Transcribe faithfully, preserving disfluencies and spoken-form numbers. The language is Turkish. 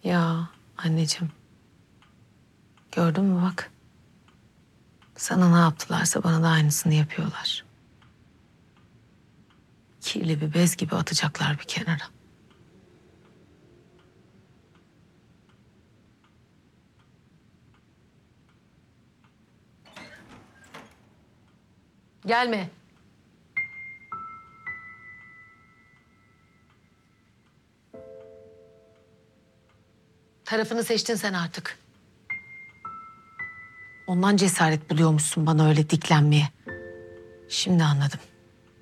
Ya anneciğim. Gördün mü bak. Sana ne yaptılarsa bana da aynısını yapıyorlar. Kirli bir bez gibi atacaklar bir kenara. Gelme. Tarafını seçtin sen artık. Ondan cesaret buluyormuşsun bana öyle diklenmeye. Şimdi anladım.